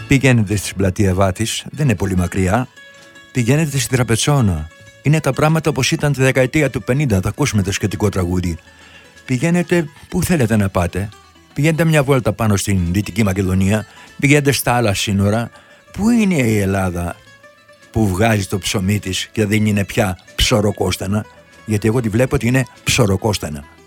Πηγαίνετε στην πλατεία Βάτης, δεν είναι πολύ μακριά. Πηγαίνετε στην Τραπετσόνα. Είναι τα πράγματα όπως ήταν τη δεκαετία του 50, θα ακούσουμε το σχετικό τραγούδι. Πηγαίνετε που θέλετε να πάτε. Πηγαίνετε μια βόλτα πάνω στην Δυτική Μακεδονία. Πηγαίνετε στα άλλα σύνορα. Πού είναι η Ελλάδα που βγάζει το ψωμί της και δεν είναι πια ψωροκόστανα? Γιατί εγώ τη βλέπω ότι είναι ψωροκόστανα.